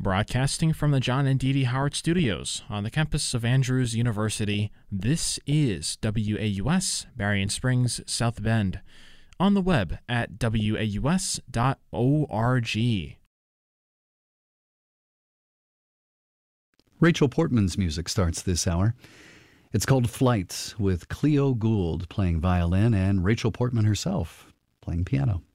Broadcasting from the John and Dee Dee Howard Studios on the campus of Andrews University, this is WAUS, Berrien Springs, South Bend. On the web at waus.org. Rachel Portman's music starts this hour. It's called Flights, with Cleo Gould playing violin and Rachel Portman herself playing piano.